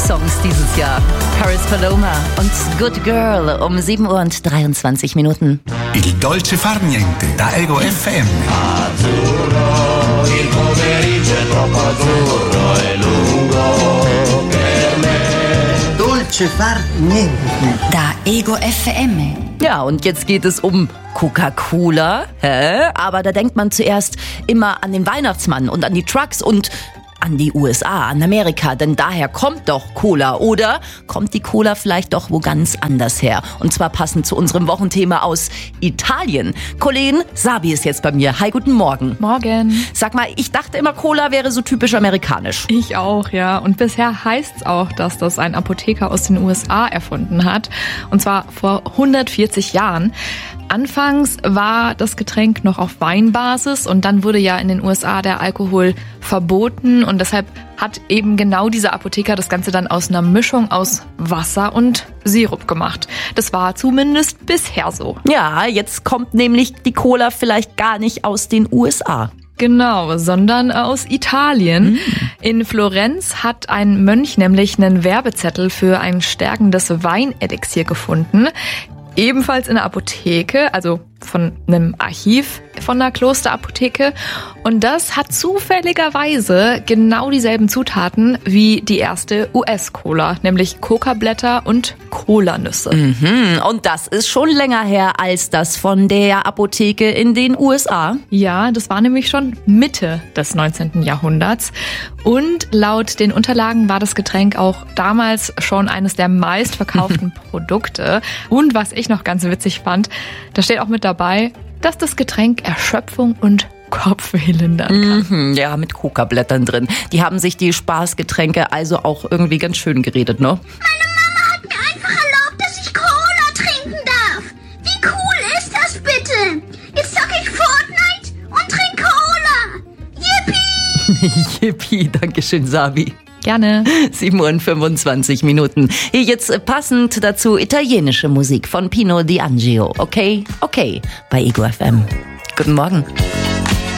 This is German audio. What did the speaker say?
Songs dieses Jahr. Paris Paloma und Good Girl um 7:23 Uhr. Il dolce far niente da Ego FM. Azzurro, il pomeriggio è troppo azzurro e lungo per me. Dolce far niente. Da Ego FM. Ja, und jetzt geht es um Coca-Cola. Aber da denkt man zuerst immer an den Weihnachtsmann und an die Trucks und an die USA, an Amerika, denn daher kommt doch Cola. Oder kommt die Cola vielleicht doch wo ganz anders her? Und zwar passend zu unserem Wochenthema aus Italien. Kollegin Sabi ist jetzt bei mir. Hi, guten Morgen. Morgen. Sag mal, ich dachte immer, Cola wäre so typisch amerikanisch. Ich auch, ja. Und bisher heißt's auch, dass das ein Apotheker aus den USA erfunden hat. Und zwar vor 140 Jahren. Anfangs war das Getränk noch auf Weinbasis und dann wurde ja in den USA der Alkohol verboten und deshalb hat eben genau dieser Apotheker das Ganze dann aus einer Mischung aus Wasser und Sirup gemacht. Das war zumindest bisher so. Ja, jetzt kommt nämlich die Cola vielleicht gar nicht aus den USA. Genau, sondern aus Italien. In Florenz hat ein Mönch nämlich einen Werbezettel für ein stärkendes Weinelixier gefunden. Ebenfalls in der Apotheke, also von einem Archiv von der Klosterapotheke. Und das hat zufälligerweise genau dieselben Zutaten wie die erste US-Cola, nämlich Kokablätter und Kolanüsse. Und das ist schon länger her als das von der Apotheke in den USA. Ja, das war nämlich schon Mitte des 19. Jahrhunderts. Und laut den Unterlagen war das Getränk auch damals schon eines der meistverkauften Produkte. Und was ich noch ganz witzig fand, da steht auch mit dabei, dass das Getränk Erschöpfung und Kopfweh lindern kann. Ja, mit Kokablättern drin. Die haben sich die Spaßgetränke also auch irgendwie ganz schön geredet, ne? Meine Mama hat mir einfach erlaubt, dass ich Cola trinken darf. Wie cool ist das bitte? Jetzt zocke ich Fortnite und trinke Cola. Yippie! Yippie, dankeschön, Sabi. Gerne. 7:25 Uhr. Hier jetzt passend dazu italienische Musik von Pino D'Angio. Okay, bei Ego FM. Guten Morgen.